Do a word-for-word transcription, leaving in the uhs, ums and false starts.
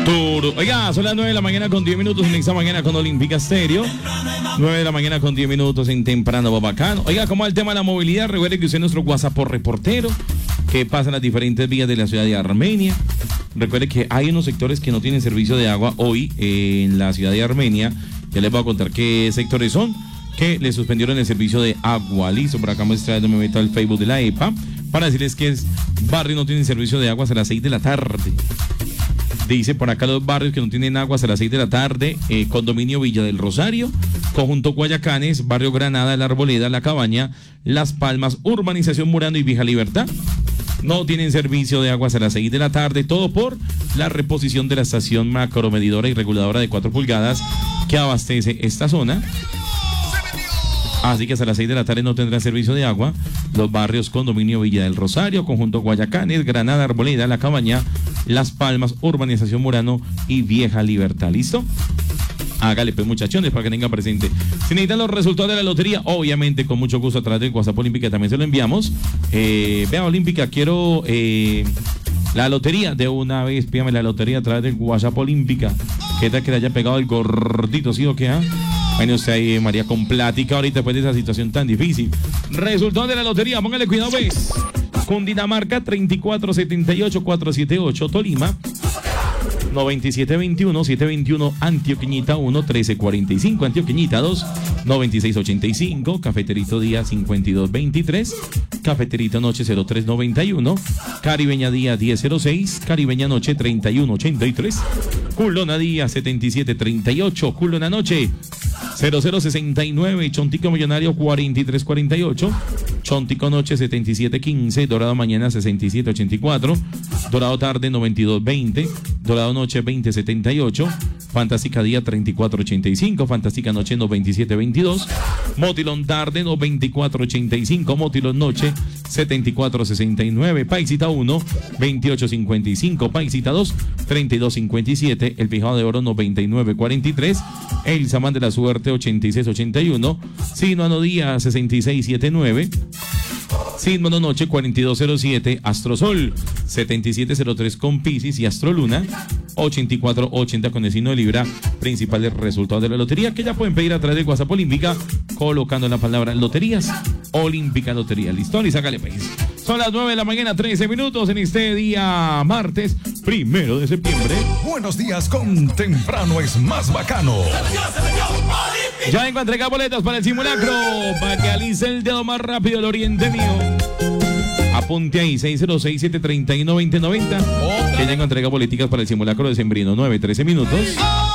Turo. Oiga, son las nueve de la mañana con diez minutos en esta mañana con Olímpica Estéreo. nueve de la mañana con diez minutos en Temprano Bobacano. Oiga, ¿cómo va el tema de la movilidad? Recuerde que usted es nuestro WhatsApp por reportero, que pasa en las diferentes vías de la ciudad de Armenia. Recuerde que hay unos sectores que no tienen servicio de agua hoy eh, en la ciudad de Armenia. Ya les voy a contar qué sectores son, que le suspendieron el servicio de agua. Listo, por acá me meto al Facebook de la E P A para decirles que es barrio no tienen servicio de agua hasta las seis de la tarde. Dice por acá los barrios que no tienen agua hasta las seis de la tarde: eh, Condominio Villa del Rosario, Conjunto Guayacanes, Barrio Granada, La Arboleda, La Cabaña, Las Palmas, Urbanización Murano y Vieja Libertad. No tienen servicio de agua hasta las seis de la tarde, todo por la reposición de la estación macromedidora y reguladora de cuatro pulgadas que abastece esta zona. Así que hasta las seis de la tarde no tendrán servicio de agua los barrios Condominio Villa del Rosario, Conjunto Guayacanes, Granada, Arboleda, La Cabaña, Las Palmas, Urbanización Murano y Vieja Libertad. ¿Listo? Hágale pues, muchachones, para que tengan presente. Si necesitan los resultados de la lotería, obviamente con mucho gusto a través del WhatsApp Olímpica también se lo enviamos. Eh, vea, Olímpica, quiero eh, la lotería de una vez. Pídame la lotería a través del WhatsApp Olímpica. ¿Qué tal que le haya pegado el gordito, sí o qué? ¿Ah? Bueno, usted ahí, María, con plática ahorita después de esa situación tan difícil. Resultados de la lotería, póngale cuidado, ¿ves? Cundinamarca, treinta y cuatro setenta y ocho cuatrocientos setenta y ocho. Tolima, noventa y siete veintiuno setecientos veintiuno. Antioqueñita uno, trece cuarenta y cinco. Antioqueñita dos, noventa y seis ochenta y cinco. Cafeterito Día, cincuenta y dos veintitrés. Cafeterito Noche, cero tres noventa y uno. Caribeña Día, diez cero seis. Caribeña Noche, treinta y uno ochenta y tres. Culona Día, setenta y siete treinta y ocho. Culona Noche, cero cero sesenta y nueve. Chontico Millonario, cuarenta y tres cuarenta y ocho. Chontico Noche, setenta y siete quince. Dorado Mañana, sesenta y siete ochenta y cuatro. Dorado Tarde, noventa y dos veinte. Dorado Noche, veinte setenta y ocho. Fantástica Día, treinta y cuatro ochenta y cinco. Fantástica Noche, noventa y siete veintidós. Motilón Tarde, noventa y cuatro ochenta y cinco. Motilón Noche, setenta y cuatro sesenta y nueve. Paisita uno, veintiocho cincuenta y cinco. Paisita dos, treinta y dos cincuenta y siete. El Fijado de Oro, noventa y nueve cuarenta y tres. El Samán de la Suerte, ochenta y seis ochenta y uno. Sinuano Día, sesenta y seis setenta y nueve. Símbolo Noche, cuarenta y dos cero siete. Astrosol, setenta y siete cero tres con Piscis. Y Astroluna, ochenta y cuatro ochenta con el signo de Libra. Principales resultados de la lotería que ya pueden pedir a través de WhatsApp Olímpica, colocando la palabra loterías. Olímpica Lotería. Listo, y sácale pues. Son las nueve de la mañana, trece minutos en este día martes, primero de septiembre. Buenos días con Temprano es más bacano. Ya vengo a entregar boletas para el simulacro, para que alice el dedo más rápido el oriente mío. Apunte ahí, seis cero seis, siete tres uno, dos cero dos cero. Que ya vengo a entregar boleticas para el simulacro de Sembrino, nueve trece minutos.